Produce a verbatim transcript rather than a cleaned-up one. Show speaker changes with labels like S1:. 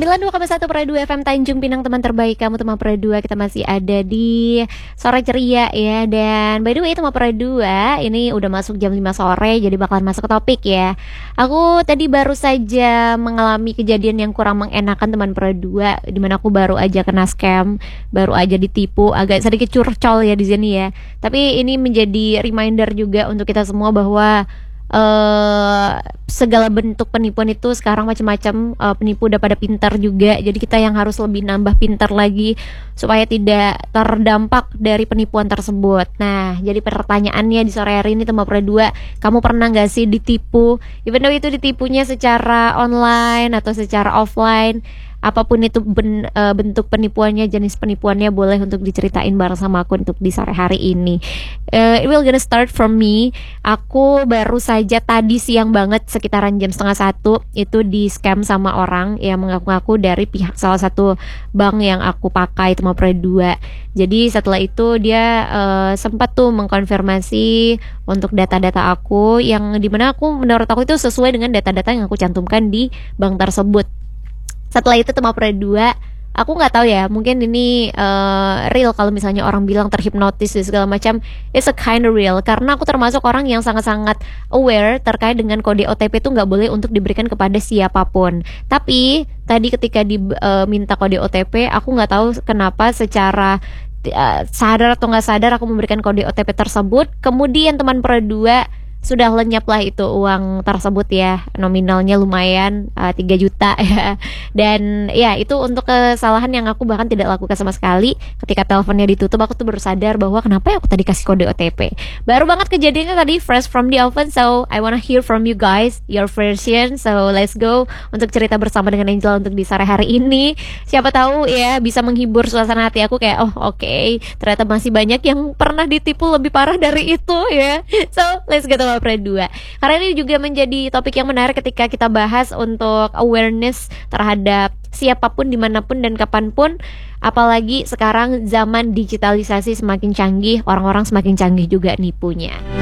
S1: sembilan puluh dua koma satu Pro dua F M Tanjung Pinang, teman terbaik kamu, teman Pro dua. Kita masih ada di sore ceria ya. Dan by the way teman Pro dua, ini udah masuk jam lima sore, jadi bakalan masuk ke topik ya. Aku tadi baru saja mengalami kejadian yang kurang mengenakan teman Pro dua, dimana aku baru aja kena scam, baru aja ditipu, agak sedikit curcol ya di sini ya. Tapi ini menjadi reminder juga untuk kita semua bahwa Uh, segala bentuk penipuan itu sekarang macam-macam. uh, Penipu udah pada pintar juga, jadi kita yang harus lebih nambah pintar lagi supaya tidak terdampak dari penipuan tersebut. Nah, jadi pertanyaannya di sore hari ini teman Pro dua, kamu pernah gak sih ditipu? Even though itu ditipunya secara online atau secara offline, apapun itu ben, uh, bentuk penipuannya, jenis penipuannya, boleh untuk diceritain bareng sama aku untuk di sore hari ini. uh, It will gonna start from me. Aku baru saja tadi siang banget sekitaran jam setengah satu itu di scam sama orang yang mengaku-ngaku dari pihak salah satu bank yang aku pakai teman Pro dua. Jadi setelah itu dia uh, sempat tuh mengkonfirmasi untuk data-data aku, yang dimana aku menurut aku itu sesuai dengan data-data yang aku cantumkan di bank tersebut. Setelah itu teman Pro dua, aku nggak tahu ya, mungkin ini uh, real kalau misalnya orang bilang terhipnotis dan segala macam. It's a kind of real, karena aku termasuk orang yang sangat-sangat aware terkait dengan kode O T P itu nggak boleh untuk diberikan kepada siapapun. Tapi tadi ketika diminta uh, kode O T P, aku nggak tahu kenapa secara uh, sadar atau nggak sadar aku memberikan kode O T P tersebut. Kemudian teman Pro dua, sudah lenyap lah itu uang tersebut ya, nominalnya lumayan, uh, tiga juta ya. Dan ya itu untuk kesalahan yang aku bahkan tidak lakukan sama sekali. Ketika teleponnya ditutup, aku tuh baru sadar bahwa kenapa ya aku tadi kasih kode O T P. Baru banget kejadiannya tadi, fresh from the oven. So I wanna hear from you guys, your version. So let's go untuk cerita bersama dengan Angel untuk di sore hari ini. Siapa tahu ya bisa menghibur suasana hati aku, kayak oh oke, okay, ternyata masih banyak yang pernah ditipu lebih parah dari itu ya. So let's go teman Pro dua. Karena ini juga menjadi topik yang menarik ketika kita bahas untuk awareness terhadap siapapun, dimanapun dan kapanpun. Apalagi sekarang zaman digitalisasi semakin canggih, orang-orang semakin canggih juga nipunya.